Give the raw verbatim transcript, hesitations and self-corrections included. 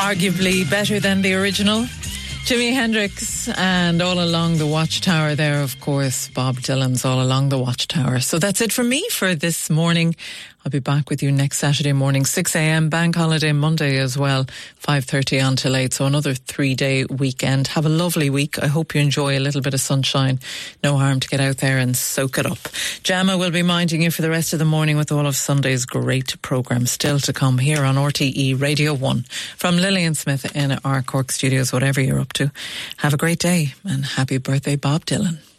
Arguably better than the original. Jimi Hendrix and All Along the Watchtower there, of course. Bob Dylan's All Along the Watchtower. So that's it from me for this morning. I'll be back with you next Saturday morning, six a.m, bank holiday Monday as well, five thirty on till eight. So another three-day weekend. Have a lovely week. I hope you enjoy a little bit of sunshine. No harm to get out there and soak it up. Gemma will be minding you for the rest of the morning with all of Sunday's great programmes still to come here on R T E Radio one. From Lillian Smith in our Cork studios, whatever you're up to, have a great day and happy birthday, Bob Dylan.